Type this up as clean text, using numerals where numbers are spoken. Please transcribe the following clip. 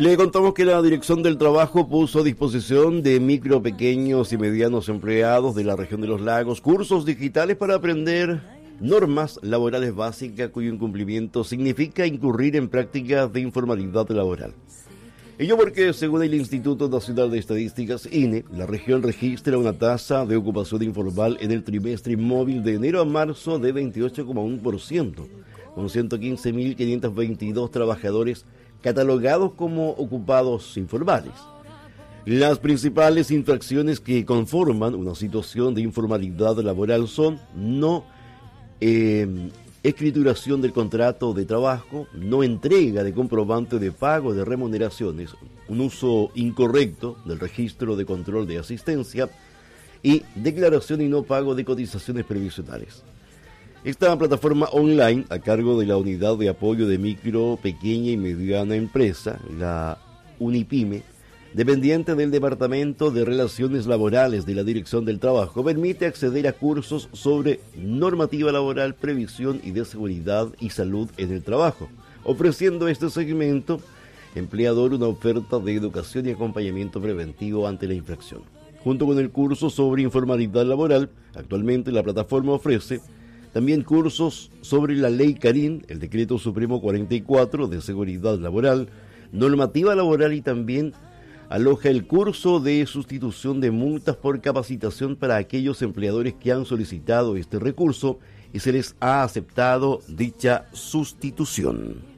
Le contamos que la Dirección del Trabajo puso a disposición de micro, pequeños y medianos empleados de la región de los lagos cursos digitales para aprender normas laborales básicas cuyo incumplimiento significa incurrir en prácticas de informalidad laboral. Ello porque, según el Instituto Nacional de Estadísticas, INE, la región registra una tasa de ocupación informal en el trimestre móvil de enero a marzo de 28,1%, con 115.522 trabajadores catalogados como ocupados informales. Las principales infracciones que conforman una situación de informalidad laboral son no escrituración del contrato de trabajo, no entrega de comprobante de pago de remuneraciones, un uso incorrecto del registro de control de asistencia y declaración y no pago de cotizaciones previsionales. Esta plataforma online, a cargo de la Unidad de Apoyo de Micro, Pequeña y Mediana Empresa, la UNIPYME, dependiente del Departamento de Relaciones Laborales de la Dirección del Trabajo, permite acceder a cursos sobre normativa laboral, previsión y de seguridad y salud en el trabajo, ofreciendo a este segmento empleador una oferta de educación y acompañamiento preventivo ante la infracción. Junto con el curso sobre informalidad laboral, actualmente la plataforma ofrece también cursos sobre la Ley Carín, el Decreto Supremo 44 de Seguridad Laboral, normativa laboral y también aloja el curso de sustitución de multas por capacitación para aquellos empleadores que han solicitado este recurso y se les ha aceptado dicha sustitución.